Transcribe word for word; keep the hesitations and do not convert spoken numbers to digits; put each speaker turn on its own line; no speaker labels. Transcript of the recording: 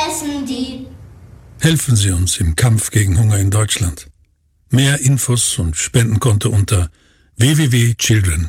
essen die.
Helfen Sie uns im Kampf gegen Hunger in Deutschland. Mehr Infos und Spendenkonto unter w w w punkt children